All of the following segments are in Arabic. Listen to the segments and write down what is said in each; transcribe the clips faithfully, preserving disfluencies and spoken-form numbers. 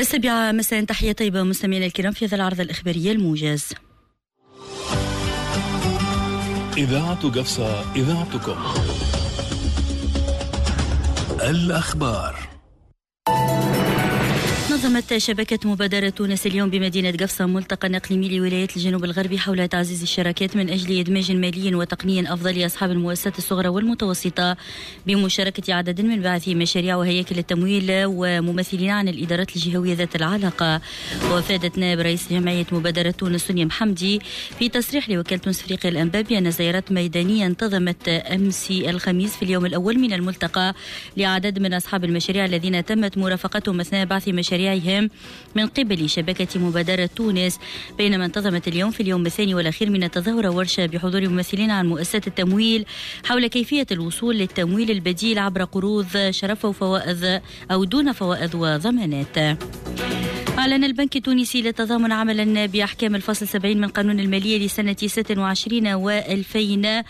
السابعة مساء، تحية طيبة مستمعينا الكرام في هذا العرض الإخباري الموجز. إذاعة قفصة، إذاعتكم. الأخبار. نظمت شبكة مبادرة تونس اليوم بمدينة قفصة ملتقى إقليمي لولايات الجنوب الغربي حول تعزيز الشراكات من أجل إدماج مالي وتقني أفضل لأصحاب المؤسسات الصغرى والمتوسطة بمشاركة عدد من باعثي مشاريع وهياكل التمويل وممثلين عن الإدارات الجهوية ذات العلاقة. وافادت نائب رئيس جمعية مبادرة تونس سونيا محمدي في تصريح لوكالة تونس أفريقيا الأنباء بأن زيارات ميدانية انتظمت أمس الخميس في اليوم الأول من الملتقى لعدد من أصحاب المشاريع الذين تمت مرافقتهم أثناء بعث مشاريع من قبل شبكة مبادرة تونس، بينما انتظمت اليوم في اليوم الثاني والأخير من التظاهرة ورشة بحضور ممثلين عن مؤسسات التمويل حول كيفية الوصول للتمويل البديل عبر قروض شرفة وفوائض أو دون فوائض وضمانات. أعلن البنك التونسي للتضامن عملا بأحكام الفصل سبعين من قانون المالية لسنة ستة وعشرين وألفين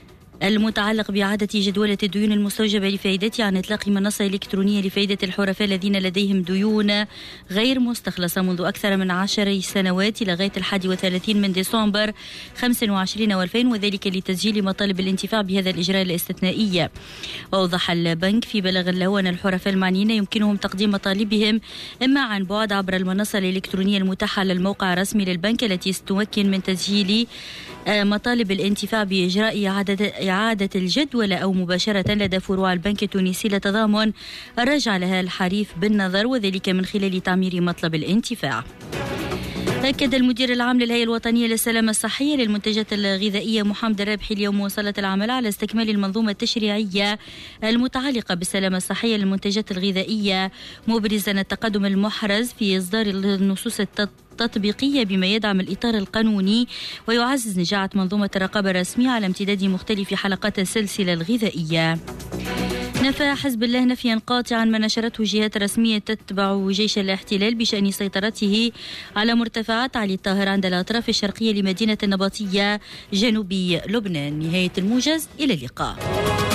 المتعلق بإعادة جدولة الديون المستوجبة لفائدتها عن إطلاق منصة إلكترونية لفائدة الحرفاء الذين لديهم ديون غير مستخلصة منذ أكثر من عشر سنوات إلى غاية الحادي وثلاثين من ديسمبر خمسة وعشرين وألفين، وذلك لتسجيل مطالب الانتفاع بهذا الإجراء الاستثنائي. وأوضح البنك في بلاغ له أن الحرفاء المعنيين يمكنهم تقديم مطالبهم إما عن بعد عبر المنصة الإلكترونية المتاحة على الموقع الرسمي للبنك التي تمكن من تسجيل مطالب الانتفاع بإجراء إعادة إعادة الجدولة أو مباشرة لدى فروع البنك التونسي للتضامن الراجع لها الحريف بالنظر، وذلك من خلال تعمير مطلب الانتفاع. أكد المدير العام للهيئة الوطنية للسلامة الصحية للمنتجات الغذائية محمد الرابحي اليوم مواصلة العمل على استكمال المنظومة التشريعية المتعلقة بالسلامة الصحية للمنتجات الغذائية، مبرزا التقدم المحرز في إصدار النصوص التطبيقية بما يدعم الإطار القانوني ويعزز نجاعة منظومة الرقابة الرسمية على امتداد مختلف حلقات السلسلة الغذائية. نفى حزب الله نفيا قاطعا ما نشرته جهات رسمية تتبع جيش الاحتلال بشأن سيطرته على مرتفعات علي الطاهر عند الأطراف الشرقية لمدينة النبطية جنوبي لبنان. نهاية الموجز، إلى اللقاء.